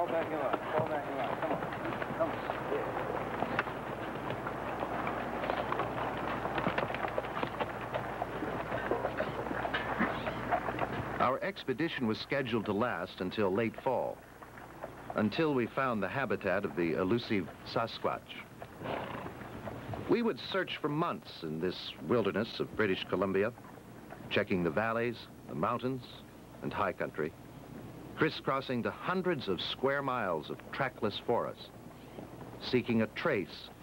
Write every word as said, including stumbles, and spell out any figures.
Fall back in line. Fall back in line. Come on. Come on. Yeah. Our expedition was scheduled to last until late fall, until we found the habitat of the elusive Sasquatch. We would search for months in this wilderness of British Columbia, checking the valleys, the mountains, and high country, crisscrossing the hundreds of square miles of trackless forest, seeking a trace